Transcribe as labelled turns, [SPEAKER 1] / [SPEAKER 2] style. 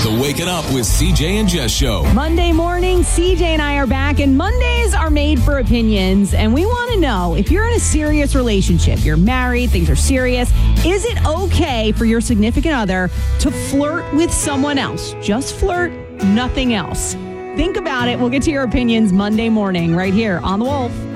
[SPEAKER 1] The Waking Up with CJ and Jess show.
[SPEAKER 2] Monday morning, CJ and I are back, and Mondays are made for opinions, and we want to know, if you're in a serious relationship, you're married, things are serious, is it okay for your significant other to flirt with someone else? Just flirt, nothing else. Think about it. We'll get to your opinions Monday morning right here on The Wolf.